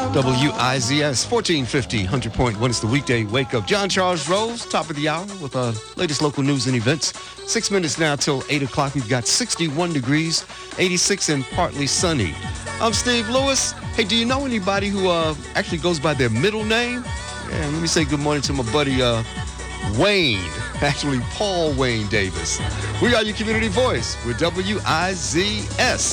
WIZS 1450, 100.1. It's the weekday wake up. John Charles Rose, top of the hour with our latest local news and events. 6 minutes now till 8 o'clock. We've got 61 degrees, 86 and partly sunny. I'm Steve Lewis. Hey, do you know anybody who actually goes by their middle name? Yeah, let me say good morning to my buddy Wayne, actually Paul Wayne Davis. We are your community voice with WIZS.